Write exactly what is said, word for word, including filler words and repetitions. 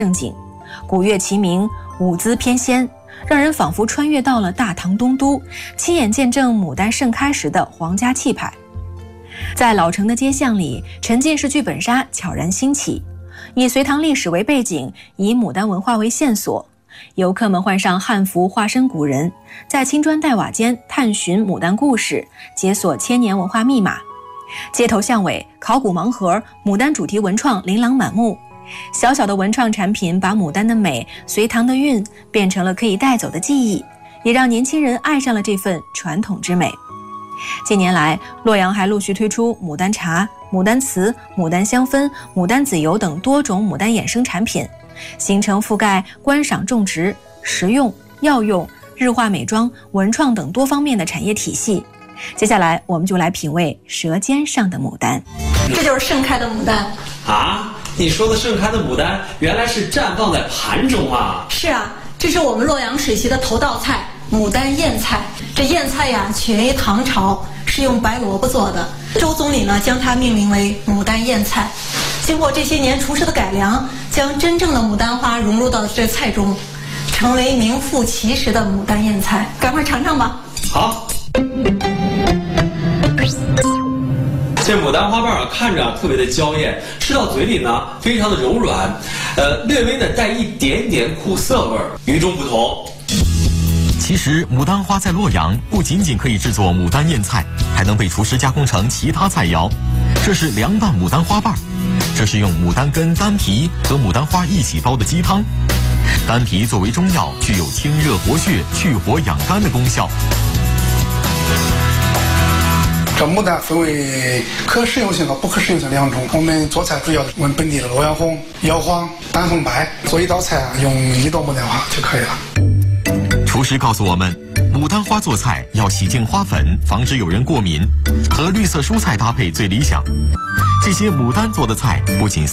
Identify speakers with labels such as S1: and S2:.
S1: 正景，古乐齐鸣，舞姿翩跹，让人仿佛穿越到了大唐东都，亲眼见证牡丹盛开时的皇家气派。在老城的街巷里，沉浸式剧本杀悄然兴起，以隋唐历史为背景，以牡丹文化为线索，游客们换上汉服，化身古人，在青砖黛瓦间探寻牡丹故事，解锁千年文化密码。街头巷尾，考古盲盒，牡丹主题文创琳琅满目。小小的文创产品把牡丹的美、隋唐的韵变成了可以带走的记忆，也让年轻人爱上了这份传统之美。近年来，洛阳还陆续推出牡丹茶、牡丹瓷、牡丹香氛、牡丹籽油等多种牡丹衍生产品，形成覆盖观赏、种植、食用、药用、日化美妆、文创等多方面的产业体系。接下来，我们就来品味舌尖上的牡丹。
S2: 这就是盛开的牡丹
S3: 啊！你说的盛开的牡丹，原来是绽放在盘中啊！
S2: 是啊，这是我们洛阳水席的头道菜——牡丹燕菜。这燕菜呀，起源于唐朝，是用白萝卜做的。周总理呢，将它命名为牡丹燕菜。经过这些年厨师的改良，将真正的牡丹花融入到这菜中，成为名副其实的牡丹燕菜。赶快尝尝吧！
S3: 好。这牡丹花瓣啊，看着特别的娇艳，吃到嘴里呢，非常的柔软，呃，略微的带一点点苦涩味儿，与众不同。
S4: 其实，牡丹花在洛阳不仅仅可以制作牡丹燕菜，还能被厨师加工成其他菜肴。这是凉拌牡丹花瓣，这是用牡丹根、丹皮和牡丹花一起煲的鸡汤。丹皮作为中药，具有清热活血、去火养肝的功效。
S5: 这牡丹分为可食用性和不可食用性两种。我们做菜主要问本地的洛阳红、摇黄、丹凤白，做一道菜啊，用一朵牡丹花就可以了。
S4: 厨师告诉我们，牡丹花做菜要洗净花粉，防止有人过敏，和绿色蔬菜搭配最理想。这些牡丹做的菜不仅